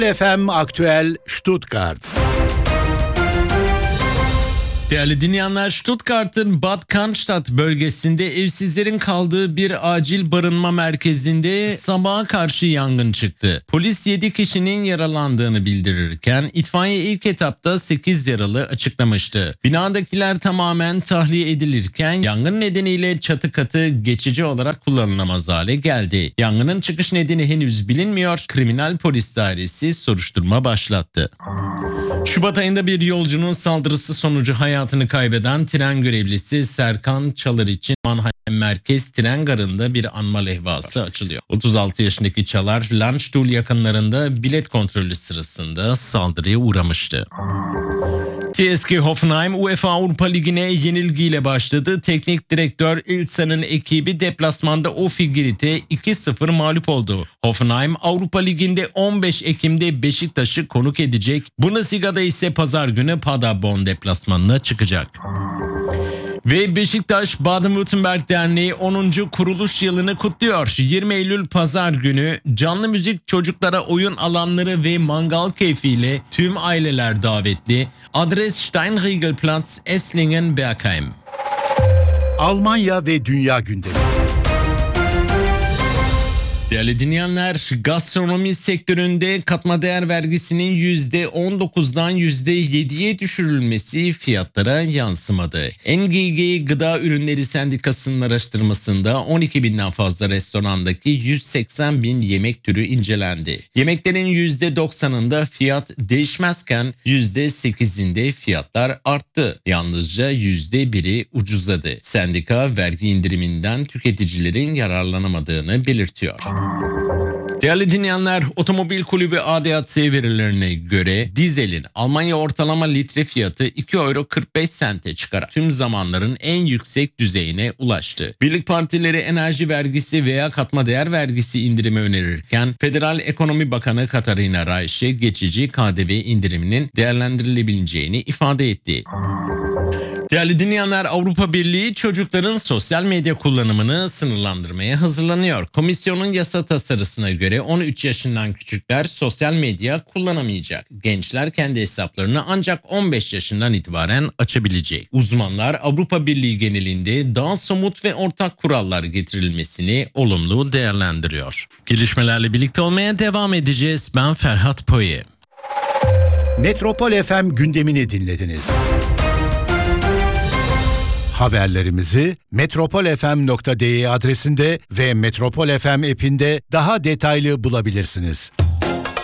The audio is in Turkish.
FM Aktüel Stuttgart. Değerli dinleyenler, Stuttgart'ın Bad Cannstatt bölgesinde evsizlerin kaldığı bir acil barınma merkezinde sabaha karşı yangın çıktı. Polis 7 kişinin yaralandığını bildirirken itfaiye ilk etapta 8 yaralı açıklamıştı. Binadakiler tamamen tahliye edilirken yangın nedeniyle çatı katı geçici olarak kullanılamaz hale geldi. Yangının çıkış nedeni henüz bilinmiyor. Kriminal Polis Dairesi soruşturma başlattı. Şubat ayında bir yolcunun saldırısı sonucu hayatını kaybeden tren görevlisi Serkan Çalır için Mannheim Merkez Tren Garı'nda bir anma levhası açılıyor. 36 yaşındaki Çalar, Landstuhl yakınlarında bilet kontrolü sırasında saldırıya uğramıştı. TSG Hoffenheim UEFA Avrupa Ligi'ne yenilgiyle başladı. Teknik direktör Ilsan'ın ekibi deplasmanda Ofi-Girit'e 2-0 mağlup oldu. Hoffenheim Avrupa Ligi'nde 15 Ekim'de Beşiktaş'ı konuk edecek. Bundesliga'da ise pazar günü Paderborn deplasmanına çıkacak. Ve Beşiktaş Baden-Württemberg Derneği 10. kuruluş yılını kutluyor. 20 Eylül pazar günü canlı müzik, çocuklara oyun alanları ve mangal keyfiyle tüm aileler davetli. Adres Steinriegelplatz, Esslingen, Bergheim. Almanya ve dünya gündemi. Değerli dinleyenler, gastronomi sektöründe katma değer vergisinin %19'dan %7'ye düşürülmesi fiyatlara yansımadı. NGG Gıda Ürünleri Sendikası'nın araştırmasında 12 binden fazla restorandaki 180 bin yemek türü incelendi. Yemeklerin %90'ında fiyat değişmezken %8'inde fiyatlar arttı. Yalnızca %1'i ucuzladı. Sendika vergi indiriminden tüketicilerin yararlanamadığını belirtiyor. Değerli dinleyenler, Otomobil Kulübü ADAC verilerine göre dizelin Almanya ortalama litre fiyatı 2 euro 45 sente çıkarak tüm zamanların en yüksek düzeyine ulaştı. Birlik partileri enerji vergisi veya katma değer vergisi indirimi önerirken Federal Ekonomi Bakanı Katarina Reiche geçici KDV indiriminin değerlendirilebileceğini ifade etti. Değerli dinleyenler, Avrupa Birliği çocukların sosyal medya kullanımını sınırlandırmaya hazırlanıyor. Komisyonun yasa tasarısına göre 13 yaşından küçükler sosyal medya kullanamayacak. Gençler kendi hesaplarını ancak 15 yaşından itibaren açabilecek. Uzmanlar Avrupa Birliği genelinde daha somut ve ortak kurallar getirilmesini olumlu değerlendiriyor. Gelişmelerle birlikte olmaya devam edeceğiz. Ben Ferhat Poye. Metropol FM gündemini dinlediniz. Haberlerimizi metropolfm.de adresinde ve Metropol FM app'inde daha detaylı bulabilirsiniz.